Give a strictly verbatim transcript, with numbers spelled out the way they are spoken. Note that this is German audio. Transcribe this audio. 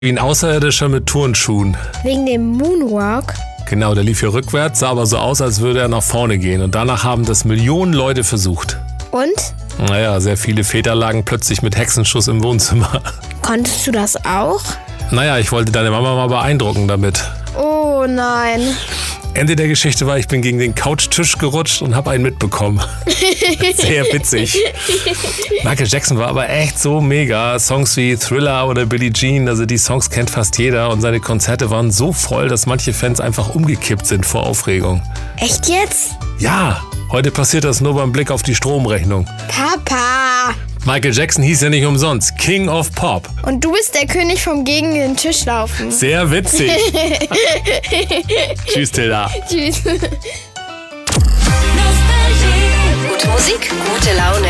Wie ein Außerirdischer mit Turnschuhen. Wegen dem Moonwalk? Genau, der lief hier rückwärts, sah aber so aus, als würde er nach vorne gehen. Und danach haben das Millionen Leute versucht. Und? Naja, sehr viele Väter lagen plötzlich mit Hexenschuss im Wohnzimmer. Konntest du das auch? Naja, ich wollte deine Mama mal beeindrucken damit. Oh nein. Ende der Geschichte war, ich bin gegen den Couchtisch gerutscht und habe einen mitbekommen. Sehr witzig. Michael Jackson war aber echt so mega. Songs wie Thriller oder Billie Jean, also die Songs kennt fast jeder. Und seine Konzerte waren so voll, dass manche Fans einfach umgekippt sind vor Aufregung. Echt jetzt? Ja, heute passiert das nur beim Blick auf die Stromrechnung. Papa! Michael Jackson hieß ja nicht umsonst King of Pop. Und du bist der König vom gegen den Tisch laufen. Sehr witzig. Tschüss, Tilda. Tschüss. Gute Musik, gute Laune.